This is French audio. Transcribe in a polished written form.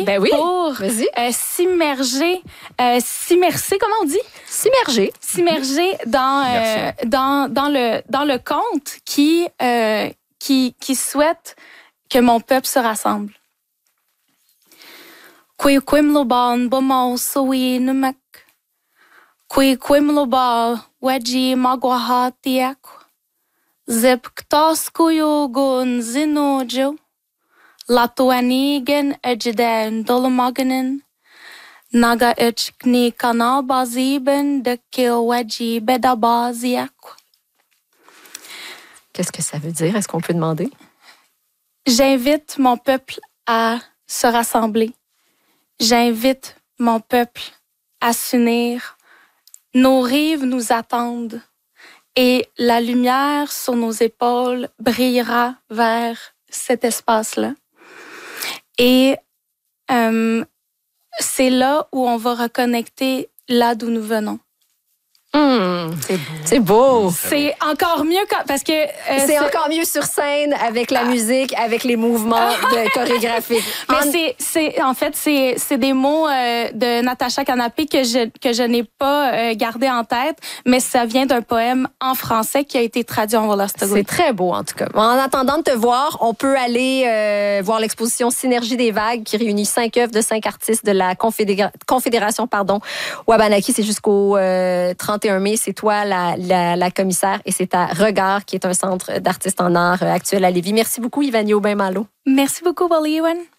aller Ben oui. pour s'immerger, comment on dit? S'immerger dans le conte qui souhaite que mon peuple se rassemble. Kui kwimloban bomau sowi numek. Kui kwimloba weji magwahatiak. Zip ktaskuyo gun zinojo. Latuanigen ejiden dolomaganin. Naga echkni kanabaziben de kilweji bedabaziak. Qu'est-ce que ça veut dire? Est-ce qu'on peut demander? J'invite mon peuple à se rassembler. J'invite mon peuple à s'unir. Nos rives nous attendent et la lumière sur nos épaules brillera vers cet espace-là. Et c'est là où on va reconnecter là d'où nous venons. C'est beau. C'est encore mieux parce que c'est encore mieux sur scène avec la musique, avec les mouvements chorégraphiques. Mais c'est des mots de Natacha Canapé que je n'ai pas gardé en tête, mais ça vient d'un poème en français qui a été traduit en Wolastoqey. C'est très beau en tout cas. En attendant de te voir, on peut aller voir l'exposition Synergie des vagues qui réunit 5 œuvres de 5 artistes de la Confédération Wabanaki. C'est jusqu'au 31 mai. C'est toi la commissaire et c'est à Regard qui est un centre d'artistes en art actuel à Lévis. Merci beaucoup Ivanie Aubin-Malo. Merci beaucoup Wally Ewan.